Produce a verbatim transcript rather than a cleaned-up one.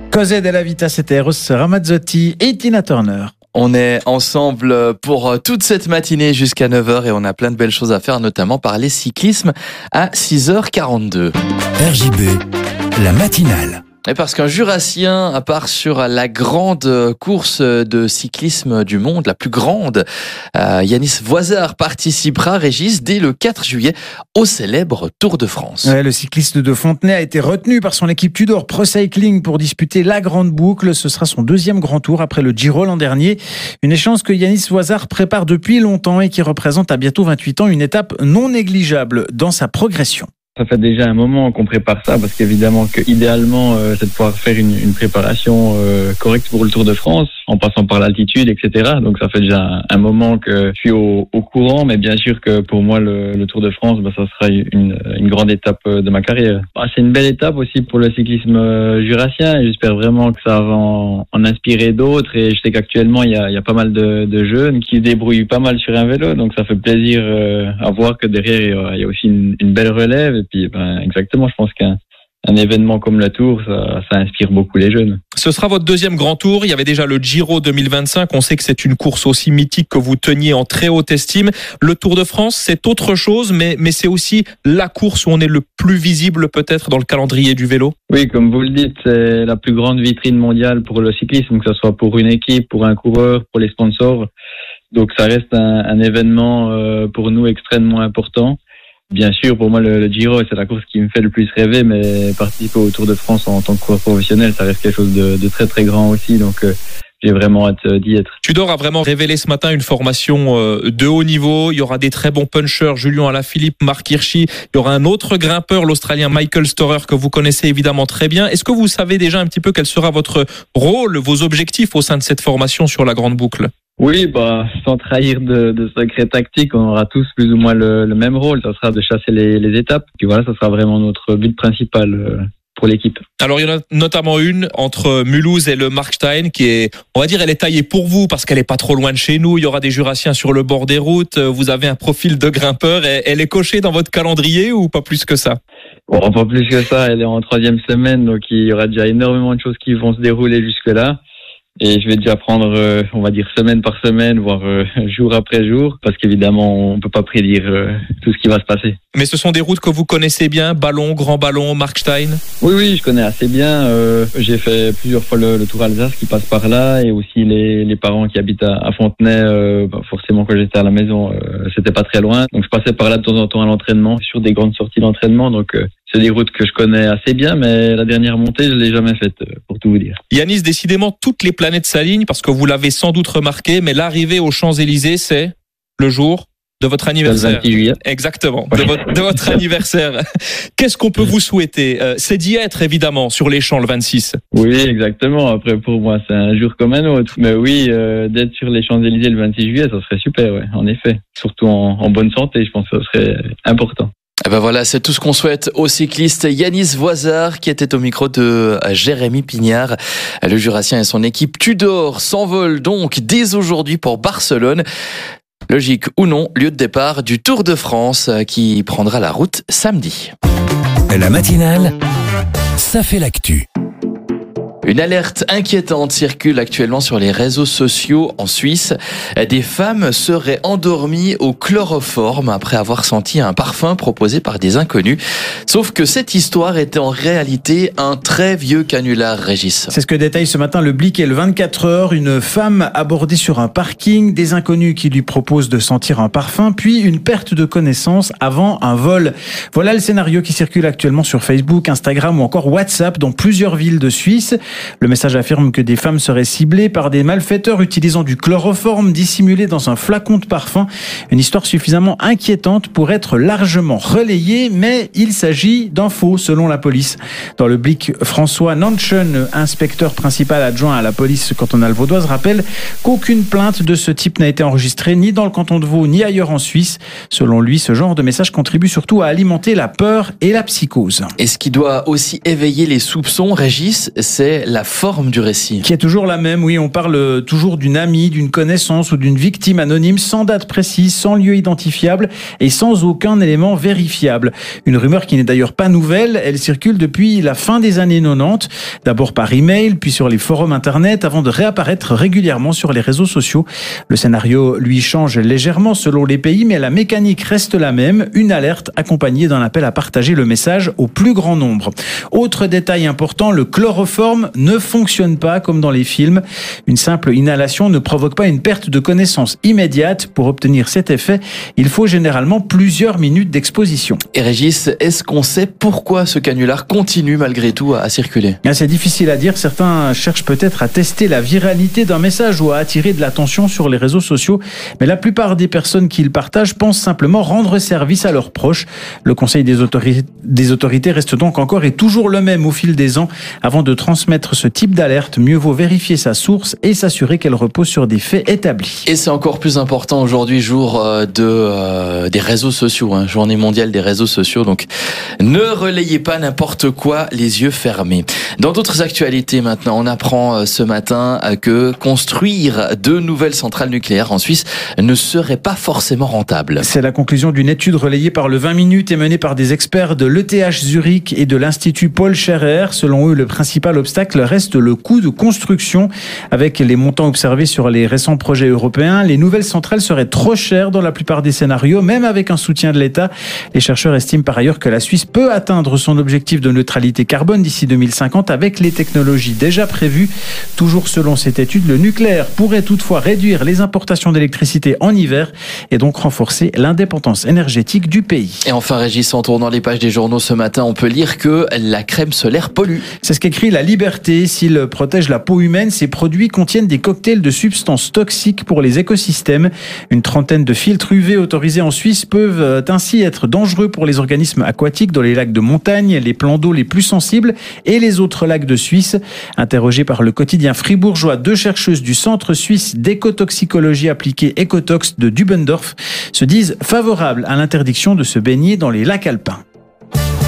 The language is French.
Cose della vita, c'était Eros Ramazzotti et Tina Turner. On est ensemble pour toute cette matinée jusqu'à neuf heures et on a plein de belles choses à faire, notamment parler cyclisme à six heures quarante-deux. R J B, la matinale. Et parce qu'un Jurassien part sur la grande course de cyclisme du monde, la plus grande, euh, Yanis Voisard participera, Régis, dès le quatre juillet au célèbre Tour de France. Ouais, le cycliste de Fontenay a été retenu par son équipe Tudor Pro Cycling pour disputer la grande boucle. Ce sera son deuxième grand tour après le Giro l'an dernier. Une échéance que Yanis Voisard prépare depuis longtemps et qui représente à bientôt vingt-huit ans une étape non négligeable dans sa progression. Ça fait déjà un moment qu'on prépare ça parce qu'évidemment que idéalement euh, c'est de pouvoir faire une, une préparation euh, correcte pour le Tour de France en passant par l'altitude, et cetera. Donc ça fait déjà un, un moment que je suis au, au courant, mais bien sûr que pour moi le, le Tour de France, bah, ça sera une, une grande étape de ma carrière. Bah, c'est une belle étape aussi pour le cyclisme euh, jurassien et j'espère vraiment que ça va en, en inspirer d'autres. Et je sais qu'actuellement il y a, il y a pas mal de, de jeunes qui se débrouillent pas mal sur un vélo, donc ça fait plaisir euh, à voir que derrière il y a, il y a aussi une, une belle relève. Et puis, ben, exactement, je pense qu'un un événement comme le Tour, ça, ça inspire beaucoup les jeunes. Ce sera votre deuxième grand tour. Il y avait déjà le Giro deux mille vingt-cinq. On sait que c'est une course aussi mythique que vous teniez en très haute estime. Le Tour de France, c'est autre chose, mais, mais c'est aussi la course où on est le plus visible peut-être dans le calendrier du vélo. Oui, comme vous le dites, c'est la plus grande vitrine mondiale pour le cyclisme, que ce soit pour une équipe, pour un coureur, pour les sponsors. Donc ça reste un, un événement euh, pour nous extrêmement important. Bien sûr, pour moi, le, le Giro, c'est la course qui me fait le plus rêver, mais participer au Tour de France en tant que coureur professionnel, ça reste quelque chose de, de très très grand aussi, donc euh, j'ai vraiment hâte d'y être. Tudor a vraiment révélé ce matin une formation euh, de haut niveau. Il y aura des très bons punchers, Julien Alaphilippe, Marc Hirschi. Il y aura un autre grimpeur, l'Australien Michael Storer, que vous connaissez évidemment très bien. Est-ce que vous savez déjà un petit peu quel sera votre rôle, vos objectifs au sein de cette formation sur la grande boucle ? Oui, bah, sans trahir de, de secrets tactiques, on aura tous plus ou moins le, le même rôle. Ça sera de chasser les, les étapes. Puis voilà, ça sera vraiment notre but principal euh, pour l'équipe. Alors, il y en a notamment une entre Mulhouse et le Markstein qui est, on va dire, elle est taillée pour vous parce qu'elle est pas trop loin de chez nous. Il y aura des Jurassiens sur le bord des routes. Vous avez un profil de grimpeur. Elle est cochée dans votre calendrier ou pas plus que ça? Bon, pas plus que ça. Elle est en troisième semaine, donc il y aura déjà énormément de choses qui vont se dérouler jusque-là. Et je vais déjà prendre, euh, on va dire, semaine par semaine, voire euh, jour après jour, parce qu'évidemment, on peut pas prédire euh, tout ce qui va se passer. Mais ce sont des routes que vous connaissez bien, Ballon, Grand Ballon, Markstein? Oui, oui, je connais assez bien. Euh, j'ai fait plusieurs fois le, le Tour Alsace qui passe par là, et aussi les, les parents qui habitent à, à Fontenay. Euh, bah forcément, quand j'étais à la maison, euh, c'était pas très loin. Donc, je passais par là de temps en temps à l'entraînement, sur des grandes sorties d'entraînement. Donc, euh, c'est des routes que je connais assez bien, mais la dernière montée, je l'ai jamais faite, pour tout vous dire. Yanis, décidément, toutes les planètes s'alignent, parce que vous l'avez sans doute remarqué, mais l'arrivée aux Champs-Élysées, c'est le jour de votre anniversaire. Le vingt-six juillet. Exactement, de votre, de votre anniversaire. Qu'est-ce qu'on peut vous souhaiter? euh, C'est d'y être, évidemment, sur les champs le vingt-six. Oui, exactement. Après, pour moi, c'est un jour comme un autre. Mais oui, euh, d'être sur les Champs-Élysées le vingt-six juillet, ça serait super, ouais, en effet. Surtout en, en bonne santé, je pense que ça serait important. Eh ben voilà, c'est tout ce qu'on souhaite au cycliste Yanis Voisard qui était au micro de Jérémy Pignard. Le Jurassien et son équipe Tudor s'envolent donc dès aujourd'hui pour Barcelone. Logique ou non, lieu de départ du Tour de France qui prendra la route samedi. La matinale, ça fait l'actu. Une alerte inquiétante circule actuellement sur les réseaux sociaux en Suisse. Des femmes seraient endormies au chloroforme après avoir senti un parfum proposé par des inconnus. Sauf que cette histoire était en réalité un très vieux canular, Régis. C'est ce que détaille ce matin le Blick et le vingt-quatre heures. Une femme abordée sur un parking, des inconnus qui lui proposent de sentir un parfum, puis une perte de connaissance avant un vol. Voilà le scénario qui circule actuellement sur Facebook, Instagram ou encore WhatsApp dans plusieurs villes de Suisse. Le message affirme que des femmes seraient ciblées par des malfaiteurs utilisant du chloroforme dissimulé dans un flacon de parfum. Une histoire suffisamment inquiétante pour être largement relayée, mais il s'agit d'un faux selon la police. Dans le Blick, François Nanchen, inspecteur principal adjoint à la police cantonale vaudoise, rappelle qu'aucune plainte de ce type n'a été enregistrée ni dans le canton de Vaud ni ailleurs en Suisse. Selon lui, ce genre de message contribue surtout à alimenter la peur et la psychose. Et ce qui doit aussi éveiller les soupçons, Régis, c'est est la forme du récit? Qui est toujours la même, oui, on parle toujours d'une amie, d'une connaissance ou d'une victime anonyme sans date précise, sans lieu identifiable et sans aucun élément vérifiable. Une rumeur qui n'est d'ailleurs pas nouvelle, elle circule depuis la fin des années quatre-vingt-dix, d'abord par email, puis sur les forums internet, avant de réapparaître régulièrement sur les réseaux sociaux. Le scénario, lui, change légèrement selon les pays, mais la mécanique reste la même, une alerte accompagnée d'un appel à partager le message au plus grand nombre. Autre détail important, le chloroforme ne fonctionne pas comme dans les films. Une simple inhalation ne provoque pas une perte de connaissance immédiate. Pour obtenir cet effet, il faut généralement plusieurs minutes d'exposition. Et Régis, est-ce qu'on sait pourquoi ce canular continue malgré tout à circuler? C'est difficile à dire. Certains cherchent peut-être à tester la viralité d'un message ou à attirer de l'attention sur les réseaux sociaux. Mais la plupart des personnes qui le partagent pensent simplement rendre service à leurs proches. Le conseil des autorités, des autorités reste donc encore et toujours le même au fil des ans. Avant de transmettre ce type d'alerte, mieux vaut vérifier sa source et s'assurer qu'elle repose sur des faits établis. Et c'est encore plus important aujourd'hui, jour de euh, des réseaux sociaux, hein, journée mondiale des réseaux sociaux. Donc, ne relayez pas n'importe quoi les yeux fermés. Dans d'autres actualités maintenant, on apprend ce matin que construire de nouvelles centrales nucléaires en Suisse ne serait pas forcément rentable. C'est la conclusion d'une étude relayée par le vingt minutes et menée par des experts de l'E T H Zurich et de l'Institut Paul Scherrer. Selon eux, le principal obstacle reste le coût de construction. Avec les montants observés sur les récents projets européens, les nouvelles centrales seraient trop chères dans la plupart des scénarios, même avec un soutien de l'État. Les chercheurs estiment par ailleurs que la Suisse peut atteindre son objectif de neutralité carbone d'ici deux mille cinquante avec les technologies déjà prévues. Toujours selon cette étude, le nucléaire pourrait toutefois réduire les importations d'électricité en hiver et donc renforcer l'indépendance énergétique du pays. Et enfin, Régis, en tournant les pages des journaux ce matin, on peut lire que la crème solaire pollue. C'est ce qu'écrit La Liberté. S'il protège la peau humaine, ces produits contiennent des cocktails de substances toxiques pour les écosystèmes. Une trentaine de filtres U V autorisés en Suisse peuvent ainsi être dangereux pour les organismes aquatiques dans les lacs de montagne, les plans d'eau les plus sensibles et les autres lacs de Suisse. Interrogées par le quotidien fribourgeois, deux chercheuses du Centre suisse d'écotoxicologie appliquée Ecotox de Dubendorf se disent favorables à l'interdiction de se baigner dans les lacs alpins.